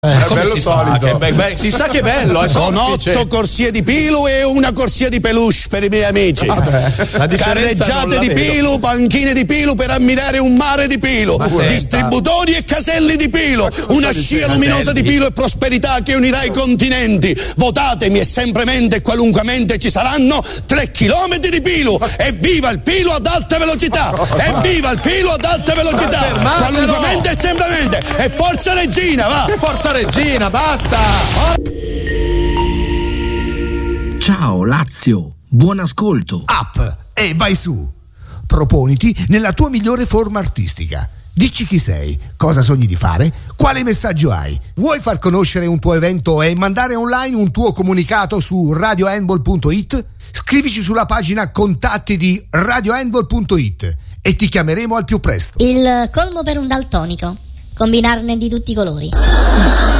È bello solido. Si sa che è bello. Con 8 corsie di Pilu e una corsia di peluche per i miei amici. Carreggiate di Pilu, panchine di Pilu per ammirare un mare di Pilu. Distributori e caselli di Pilu. Una scia luminosa di Pilu e prosperità che unirà i continenti. Votatemi e sempremente e qualunquamente ci saranno 3 chilometri di Pilu. Evviva il Pilu ad alta velocità! Evviva il Pilu ad alta velocità! Qualunquamente e sempremente! E forza Regina, va! Che forza Regina, basta! Ciao Lazio, buon ascolto. Up e vai su. Proponiti nella tua migliore forma artistica. Dici chi sei, cosa sogni di fare, quale messaggio hai. Vuoi far conoscere un tuo evento e mandare online un tuo comunicato su radiohandball.it? Scrivici sulla pagina contatti di radiohandball.it e ti chiameremo al più presto. Il colmo per un daltonico: combinarne di tutti i colori.